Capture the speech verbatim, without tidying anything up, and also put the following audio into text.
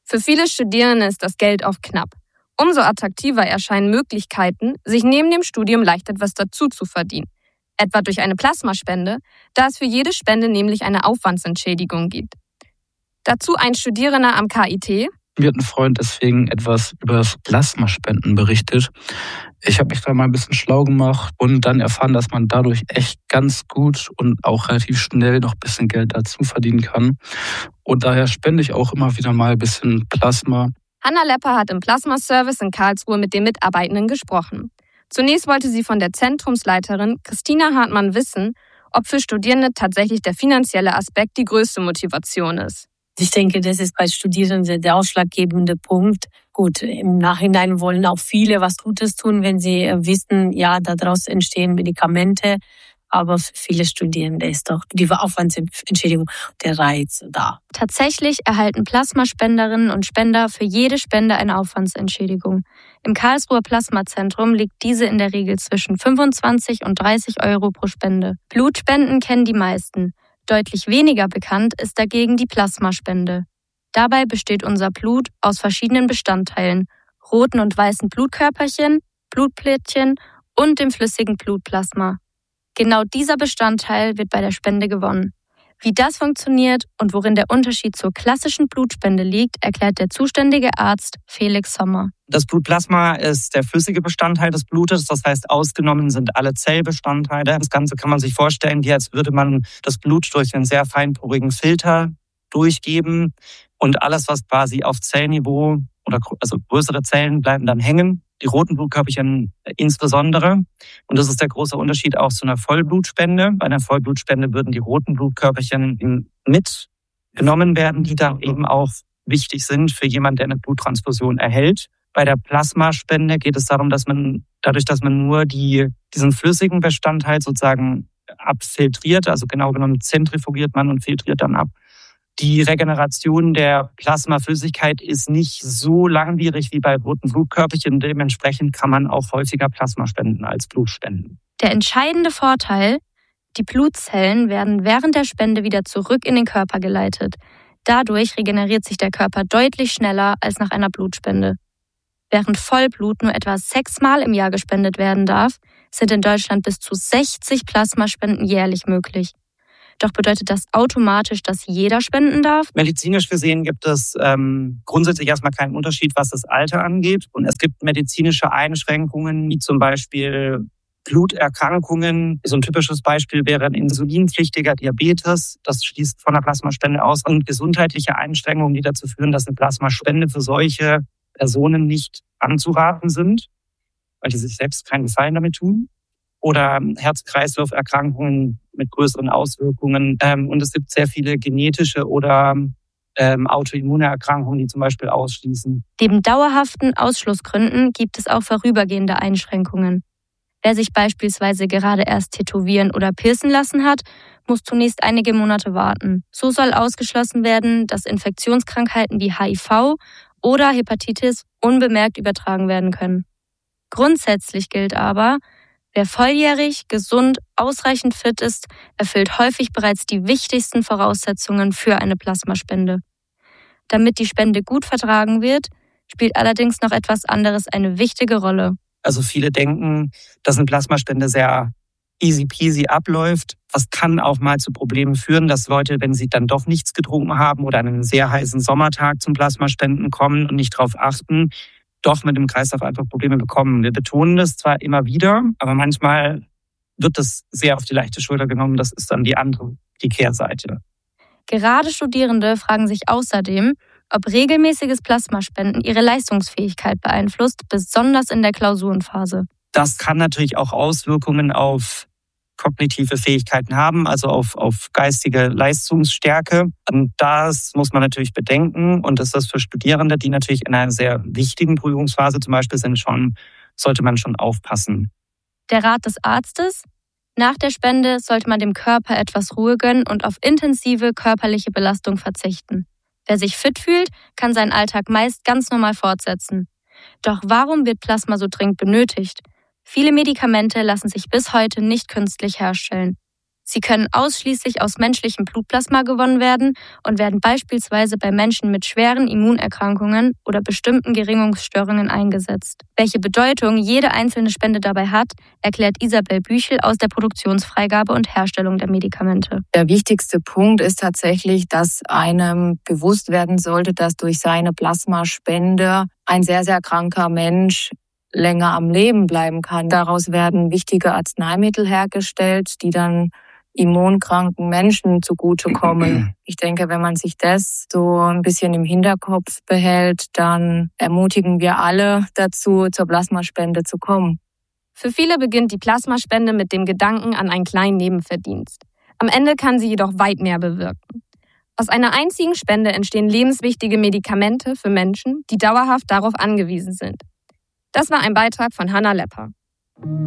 Für viele Studierende ist das Geld oft knapp. Umso attraktiver erscheinen Möglichkeiten, sich neben dem Studium leicht etwas dazu zu verdienen. Etwa durch eine Plasmaspende, da es für jede Spende nämlich eine Aufwandsentschädigung gibt. Dazu ein Studierender am K I T. Mir hat ein Freund deswegen etwas über das Plasmaspenden berichtet. Ich habe mich da mal ein bisschen schlau gemacht und dann erfahren, dass man dadurch echt ganz gut und auch relativ schnell noch ein bisschen Geld dazu verdienen kann. Und daher spende ich auch immer wieder mal ein bisschen Plasma. Hanna Lepper hat im Plasma-Service in Karlsruhe mit den Mitarbeitenden gesprochen. Zunächst wollte sie von der Zentrumsleiterin Christina Hartmann wissen, ob für Studierende tatsächlich der finanzielle Aspekt die größte Motivation ist. Ich denke, das ist bei Studierenden der ausschlaggebende Punkt. Gut, im Nachhinein wollen auch viele was Gutes tun, wenn sie wissen, ja, daraus entstehen Medikamente. Aber für viele Studierende ist doch die Aufwandsentschädigung der Reiz da. Tatsächlich erhalten Plasmaspenderinnen und Spender für jede Spende eine Aufwandsentschädigung. Im Karlsruher Plasmazentrum liegt diese in der Regel zwischen fünfundzwanzig und dreißig Euro pro Spende. Blutspenden kennen die meisten. Deutlich weniger bekannt ist dagegen die Plasmaspende. Dabei besteht unser Blut aus verschiedenen Bestandteilen: roten und weißen Blutkörperchen, Blutplättchen und dem flüssigen Blutplasma. Genau dieser Bestandteil wird bei der Spende gewonnen. Wie das funktioniert und worin der Unterschied zur klassischen Blutspende liegt, erklärt der zuständige Arzt Felix Sommer. Das Blutplasma ist der flüssige Bestandteil des Blutes, das heißt, ausgenommen sind alle Zellbestandteile. Das Ganze kann man sich vorstellen, wie als würde man das Blut durch einen sehr feinporigen Filter durchgeben und alles, was quasi auf Zellniveau oder also größere Zellen bleiben dann hängen. Die roten Blutkörperchen insbesondere. Und das ist der große Unterschied auch zu einer Vollblutspende. Bei einer Vollblutspende würden die roten Blutkörperchen mitgenommen werden, die dann eben auch wichtig sind für jemanden, der eine Bluttransfusion erhält. Bei der Plasmaspende geht es darum, dass man dadurch, dass man nur die, diesen flüssigen Bestandteil sozusagen abfiltriert, also genau genommen zentrifugiert man und filtriert dann ab. Die Regeneration der Plasmaflüssigkeit ist nicht so langwierig wie bei roten Blutkörperchen. Dementsprechend kann man auch häufiger Plasma spenden als Blut spenden. Der entscheidende Vorteil: die Blutzellen werden während der Spende wieder zurück in den Körper geleitet. Dadurch regeneriert sich der Körper deutlich schneller als nach einer Blutspende. Während Vollblut nur etwa sechsmal im Jahr gespendet werden darf, sind in Deutschland bis zu sechzig Plasmaspenden jährlich möglich. Doch bedeutet das automatisch, dass jeder spenden darf? Medizinisch gesehen gibt es ähm, grundsätzlich erstmal keinen Unterschied, was das Alter angeht. Und es gibt medizinische Einschränkungen, wie zum Beispiel Bluterkrankungen. So ein typisches Beispiel wäre ein insulinpflichtiger Diabetes. Das schließt von der Plasmaspende aus. Und gesundheitliche Einschränkungen, die dazu führen, dass eine Plasmaspende für solche Personen nicht anzuraten sind, weil die sich selbst keinen Gefallen damit tun. Oder Herz-Kreislauf-Erkrankungen mit größeren Auswirkungen. Und es gibt sehr viele genetische oder ähm, autoimmune Erkrankungen, die zum Beispiel ausschließen. Neben dauerhaften Ausschlussgründen gibt es auch vorübergehende Einschränkungen. Wer sich beispielsweise gerade erst tätowieren oder piercen lassen hat, muss zunächst einige Monate warten. So soll ausgeschlossen werden, dass Infektionskrankheiten wie H I V oder Hepatitis unbemerkt übertragen werden können. Grundsätzlich gilt aber, wer volljährig, gesund, ausreichend fit ist, erfüllt häufig bereits die wichtigsten Voraussetzungen für eine Plasmaspende. Damit die Spende gut vertragen wird, spielt allerdings noch etwas anderes eine wichtige Rolle. Also viele denken, dass eine Plasmaspende sehr easy peasy abläuft. Das kann auch mal zu Problemen führen, dass Leute, wenn sie dann doch nichts getrunken haben oder an einem sehr heißen Sommertag zum Plasmaspenden kommen und nicht darauf achten, doch mit dem Kreislauf einfach Probleme bekommen. Wir betonen das zwar immer wieder, aber manchmal wird das sehr auf die leichte Schulter genommen. Das ist dann die andere, die Kehrseite. Gerade Studierende fragen sich außerdem, ob regelmäßiges Plasmaspenden ihre Leistungsfähigkeit beeinflusst, besonders in der Klausurenphase. Das kann natürlich auch Auswirkungen auf kognitive Fähigkeiten haben, also auf, auf geistige Leistungsstärke. Und das muss man natürlich bedenken. Und das ist für Studierende, die natürlich in einer sehr wichtigen Prüfungsphase zum Beispiel sind, schon, sollte man schon aufpassen. Der Rat des Arztes: Nach der Spende sollte man dem Körper etwas Ruhe gönnen und auf intensive körperliche Belastung verzichten. Wer sich fit fühlt, kann seinen Alltag meist ganz normal fortsetzen. Doch warum wird Plasma so dringend benötigt? Viele Medikamente lassen sich bis heute nicht künstlich herstellen. Sie können ausschließlich aus menschlichem Blutplasma gewonnen werden und werden beispielsweise bei Menschen mit schweren Immunerkrankungen oder bestimmten Gerinnungsstörungen eingesetzt. Welche Bedeutung jede einzelne Spende dabei hat, erklärt Isabel Büchel aus der Produktionsfreigabe und Herstellung der Medikamente. Der wichtigste Punkt ist tatsächlich, dass einem bewusst werden sollte, dass durch seine Plasmaspende ein sehr, sehr kranker Mensch länger am Leben bleiben kann. Daraus werden wichtige Arzneimittel hergestellt, die dann immunkranken Menschen zugutekommen. Ich denke, wenn man sich das so ein bisschen im Hinterkopf behält, dann ermutigen wir alle dazu, zur Plasmaspende zu kommen. Für viele beginnt die Plasmaspende mit dem Gedanken an einen kleinen Nebenverdienst. Am Ende kann sie jedoch weit mehr bewirken. Aus einer einzigen Spende entstehen lebenswichtige Medikamente für Menschen, die dauerhaft darauf angewiesen sind. Das war ein Beitrag von Hannah Lepper.